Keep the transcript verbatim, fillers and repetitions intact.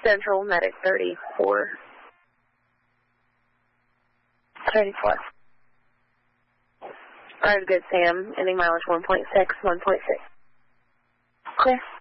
Central, Medic thirty-four. thirty-four. Alright, good, Sam. Ending mileage one point six, one point six. Clear.